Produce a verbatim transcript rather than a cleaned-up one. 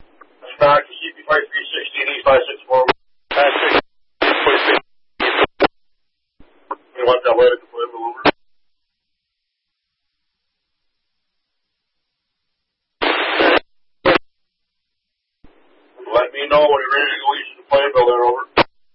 Back to C P five three sixteen East five six four. Uh, six, six, We want that way to deploy over. Let me know when you're ready to go east of the plane bill there, over.